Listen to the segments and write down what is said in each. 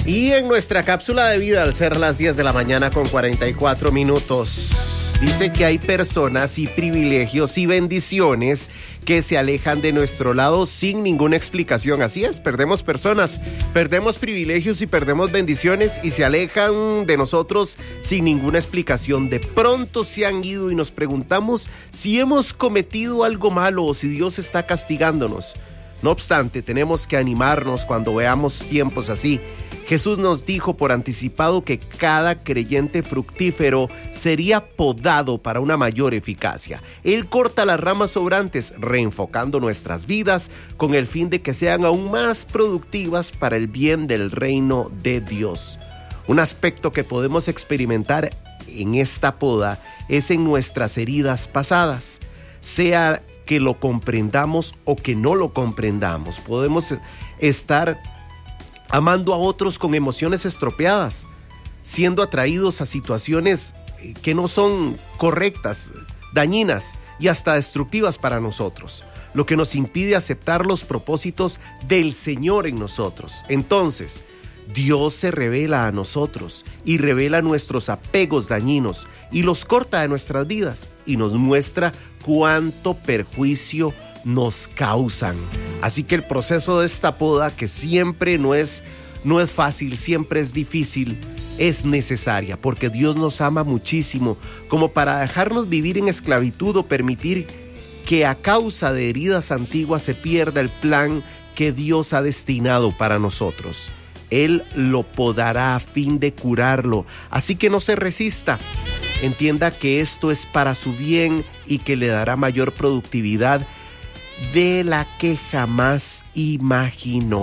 Y en nuestra cápsula de vida, al ser las 10 de la mañana con 44 minutos, dice que hay personas y privilegios y bendiciones que se alejan de nuestro lado sin ninguna explicación. Así es, perdemos personas, perdemos privilegios y perdemos bendiciones y se alejan de nosotros sin ninguna explicación. De pronto se han ido y nos preguntamos si hemos cometido algo malo o si Dios está castigándonos. No obstante, tenemos que animarnos cuando veamos tiempos así. Jesús nos dijo por anticipado que cada creyente fructífero sería podado para una mayor eficacia. Él corta las ramas sobrantes, reenfocando nuestras vidas con el fin de que sean aún más productivas para el bien del reino de Dios. Un aspecto que podemos experimentar en esta poda es en nuestras heridas pasadas, sea que lo comprendamos o que no lo comprendamos. Podemos estar amando a otros con emociones estropeadas, siendo atraídos a situaciones que no son correctas, dañinas y hasta destructivas para nosotros, lo que nos impide aceptar los propósitos del Señor en nosotros. Entonces, Dios se revela a nosotros y revela nuestros apegos dañinos y los corta de nuestras vidas y nos muestra cuánto perjuicio nos causan. Así que el proceso de esta poda, que siempre no es fácil, siempre es difícil, es necesaria porque Dios nos ama muchísimo como para dejarnos vivir en esclavitud o permitir que a causa de heridas antiguas se pierda el plan que Dios ha destinado para nosotros. Él lo podará a fin de curarlo, así que no se resista. Entienda que esto es para su bien y que le dará mayor productividad de la que jamás imaginó.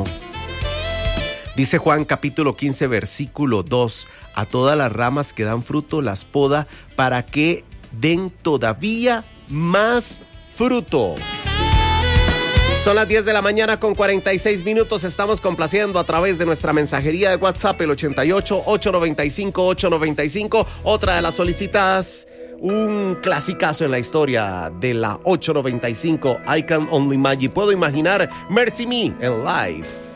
Dice Juan capítulo 15 versículo 2: a todas las ramas que dan fruto las poda para que den todavía más fruto. Son las 10 de la mañana con 46 minutos. Estamos complaciendo a través de nuestra mensajería de WhatsApp, el 88-895-895. Otra de las solicitadas, un clasicazo en la historia de la 895, I Can Only Imagine. Puedo imaginar Mercy Me en live.